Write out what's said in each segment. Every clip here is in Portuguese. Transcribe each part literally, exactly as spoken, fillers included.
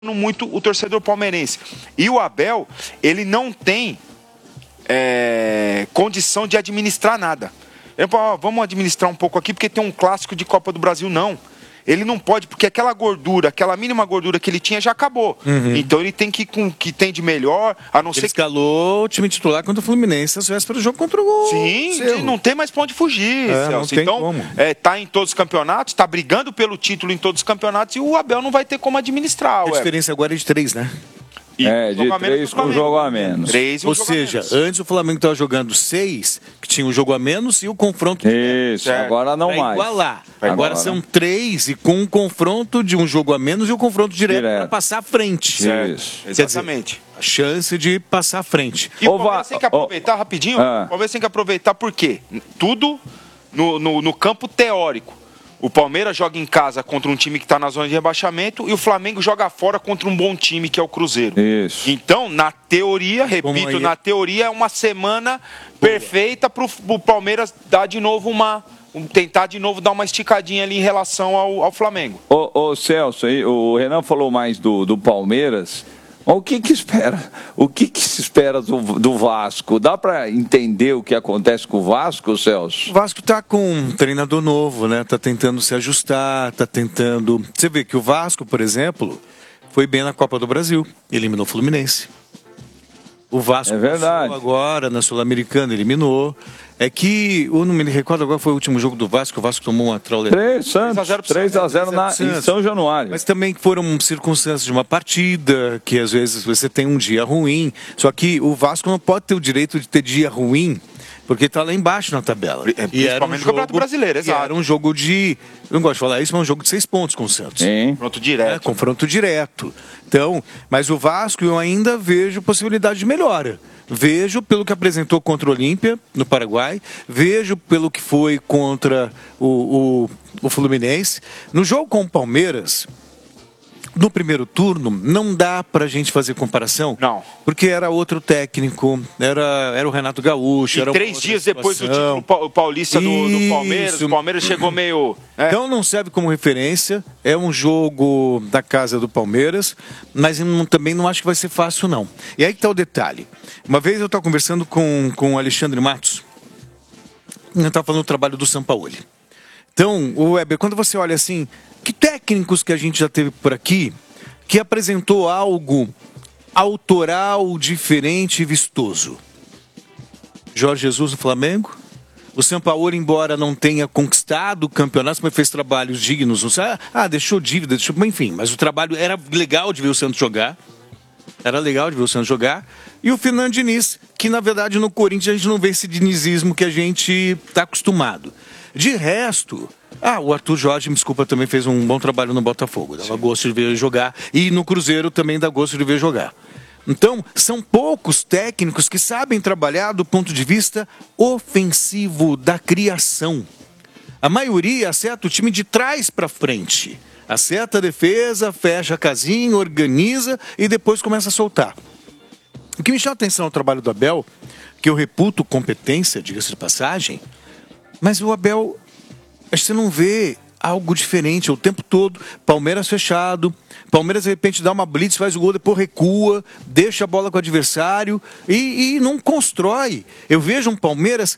muito o torcedor palmeirense. E o Abel, ele não tem é, condição de administrar nada. Eu, ó, vamos administrar um pouco aqui, porque tem um clássico de Copa do Brasil, não. Ele não pode, porque aquela gordura, aquela mínima gordura que ele tinha já acabou. Uhum. Então ele tem que ir com o que tem de melhor, a não ele ser escalou que... o time titular contra o Fluminense às vésperas do jogo contra o gol. Sim, sim, não tem mais pra onde fugir, é, Celso. Então, é, tá em todos os campeonatos, tá brigando pelo título em todos os campeonatos e o Abel não vai ter como administrar. A diferença agora é de três, né? E é, de três com jogo a menos. Três, um Ou seja, antes o Flamengo estava jogando seis, que tinha um jogo a menos, e o confronto... Isso, é. agora não vai mais. Igualar. Vai agora igualar. São três, e com um confronto de um jogo a menos e o um confronto direto, direto. para passar à frente. Isso, exatamente. Dizer, a chance de passar à frente. E o Palmeiras tem que aproveitar, oh, rapidinho, ah. o Palmeiras tem que aproveitar por quê? Tudo no, no, no campo teórico. O Palmeiras joga em casa contra um time que está na zona de rebaixamento e o Flamengo joga fora contra um bom time, que é o Cruzeiro. Isso. Então, na teoria, repito, na teoria é uma semana Boa. perfeita para o Palmeiras dar de novo uma... tentar de novo dar uma esticadinha ali em relação ao, ao Flamengo. Ô, ô Celso, o Renan falou mais do, do Palmeiras... O que que espera? O que que se espera do, do Vasco? Dá para entender o que acontece com o Vasco, Celso? O Vasco tá com um treinador novo, né? Tá tentando se ajustar, tá tentando... Você vê que o Vasco, por exemplo, foi bem na Copa do Brasil, eliminou o Fluminense. O Vasco é verdade. agora na Sul-Americana eliminou. É que, eu não me recordo agora, foi o último jogo do Vasco, o Vasco tomou uma trolha. três a zero em São Januário. Mas também foram circunstâncias de uma partida, que às vezes você tem um dia ruim. Só que o Vasco não pode ter o direito de ter dia ruim, porque está lá embaixo na tabela. É, e era um jogo, Campeonato Brasileiro, exato. Era um jogo de, eu não gosto de falar isso, mas um jogo de seis pontos com o Santos. Sim. Confronto direto. É, confronto direto. Então, mas o Vasco eu ainda vejo possibilidade de melhora. Vejo pelo que apresentou contra o Olímpia, no Paraguai. Vejo pelo que foi contra o, o, o Fluminense. No jogo com o Palmeiras, no primeiro turno, não dá pra gente fazer comparação. Não. Porque era outro técnico, era, era o Renato Gaúcho. E era três dias situação. depois do título paulista do, do Palmeiras, o Palmeiras chegou meio... É. Então não serve como referência, é um jogo da casa do Palmeiras, mas eu não, também não acho que vai ser fácil, não. E aí que tá o detalhe. Uma vez eu estava conversando com, com o Alexandre Matos, eu estava falando do trabalho do Sampaoli. Então, o Weber, quando você olha assim, que técnicos que a gente já teve por aqui que apresentou algo autoral, diferente e vistoso? Jorge Jesus no Flamengo? O Sampaoli, embora não tenha conquistado o campeonato, mas fez trabalhos dignos. Ah, deixou dívida, deixou... enfim, mas o trabalho era legal de ver o Santos jogar. Era legal de ver o Santos jogar. E o Fernando Diniz, que na verdade no Corinthians a gente não vê esse dinizismo que a gente está acostumado. De resto, ah, o Arthur Jorge, me desculpa, também fez um bom trabalho no Botafogo. Dava gosto de ver ele jogar. E no Cruzeiro também dá gosto de ver jogar. Então, são poucos técnicos que sabem trabalhar do ponto de vista ofensivo, da criação. A maioria acerta o time de trás para frente. Acerta a defesa, fecha a casinha, organiza e depois começa a soltar. O que me chama a atenção no trabalho do Abel, que eu reputo competência, diga-se de passagem, mas o Abel, acho que você não vê algo diferente o tempo todo. Palmeiras fechado, Palmeiras de repente dá uma blitz, faz o gol, depois recua, deixa a bola com o adversário e, e não constrói. Eu vejo um Palmeiras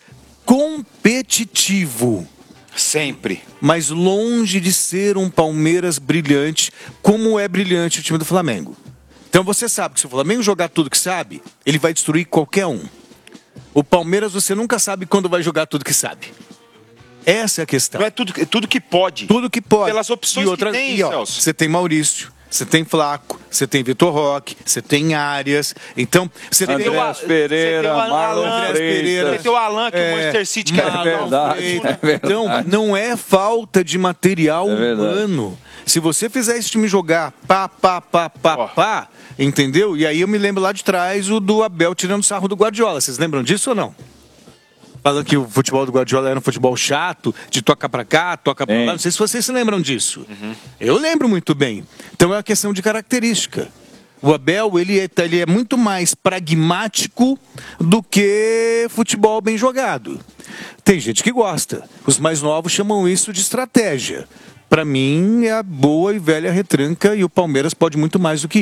competitivo. Sempre. Mas longe de ser um Palmeiras brilhante, como é brilhante o time do Flamengo. Então você sabe que se o Flamengo jogar tudo que sabe, ele vai destruir qualquer um. O Palmeiras você nunca sabe quando vai jogar tudo que sabe. Essa é a questão. Não é tudo, é tudo que pode. Tudo que pode. Pelas opções e outra, que tem, e, ó, Celso. Você tem Maurício, você tem Flaco, você tem Vitor Roque, você tem Arias. Então, você tem o Andrés Pereira, Marlon Pereira. Você tem o Alan, que é, o Manchester City quer. É verdade, é verdade. Então, não é falta de material é humano. Se você fizer esse time jogar pá, pá, pá, pá, oh. pá, entendeu? E aí eu me lembro lá de trás o do Abel tirando sarro do Guardiola. Vocês lembram disso ou não? Falando que o futebol do Guardiola era um futebol chato, de toca pra cá, toca pra lá. Não sei se vocês se lembram disso. Uhum. Eu lembro muito bem. Então é uma questão de característica. O Abel, ele é, ele é muito mais pragmático do que futebol bem jogado. Tem gente que gosta. Os mais novos chamam isso de estratégia. para mim, é a boa e velha retranca e o Palmeiras pode muito mais do que